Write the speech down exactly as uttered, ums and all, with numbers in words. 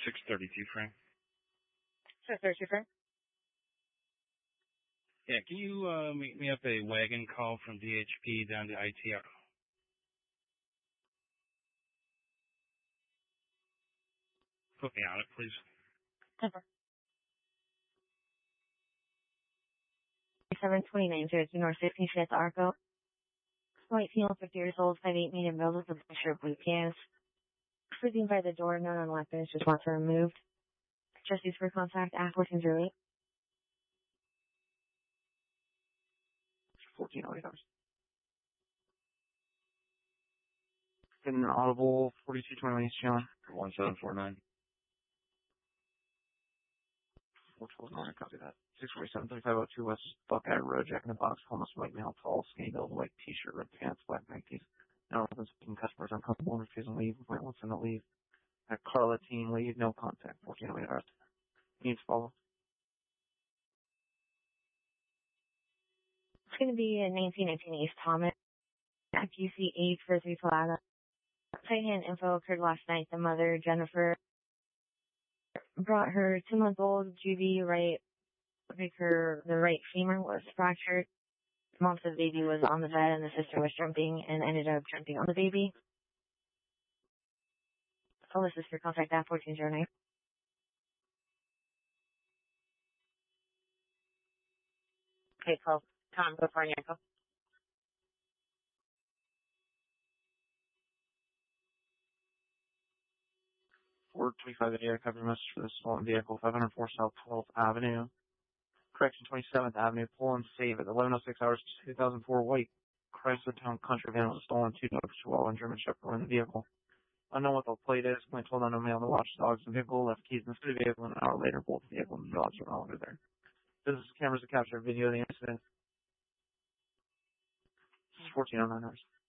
six thirty-two, Frank. six thirty-two, Frank? Yeah, can you uh, meet me up a wagon call from D H P down to I T R? Put me on it, please. Cover. seven twenty-nine zero two North fifty-fifth Arco. White female, fifty years old, five eight, medium build with a blue shirt, blue pants. Sleeping by the door, none on weapons, just wants her removed. Trustees for contact, at fourteen oh eight. fourteen oh eight hours. Getting an audible forty-two twenty-one East Chandler. one seven four nine. four twelve nine, copy that. six forty-seven, thirty-five oh two West Buckeye Road, Jack in the Box, homeless white male, tall, skinny build, white t-shirt, red pants, black Nikes. No open speaking customers uncomfortable and refusing to leave. Might want them to leave. At Carla team leave, no contact. fourteen oh eight hours. Needs follow. It's going to be a nineteen nineteen East Thomas. At Q C eight for three Plaza. Secondhand info occurred last night. The mother, Jennifer, brought her two-month-old Judy right, like her, the right femur was fractured. Mom said the baby was on the bed and the sister was jumping and ended up jumping on the baby. So this is for contact at fourteen oh nine. Okay, call. Tom, go for an echo. four twenty-five A, cover message for the stolen vehicle, five oh four South twelfth Avenue. Correction, twenty-seventh Avenue, pull and save at eleven oh six hours, two thousand four white Chrysler Town Country van was stolen, two dogs, Chihuahua and German Shepherd were in the vehicle. Unknown what the plate is, when told unknown male to watch dogs in the vehicle, left keys in the city vehicle, and an hour later, both the vehicle and the dogs were no longer there. Business cameras to capture video of the incident. This is fourteen oh nine hours.